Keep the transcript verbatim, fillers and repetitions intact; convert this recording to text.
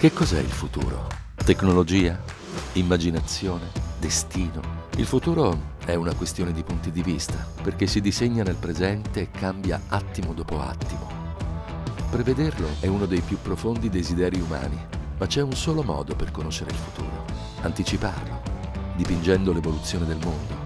Che cos'è il futuro? Tecnologia? Immaginazione? Destino? Il futuro è una questione di punti di vista, perché si disegna nel presente e cambia attimo dopo attimo. Prevederlo è uno dei più profondi desideri umani, ma c'è un solo modo per conoscere il futuro: anticiparlo, dipingendo l'evoluzione del mondo.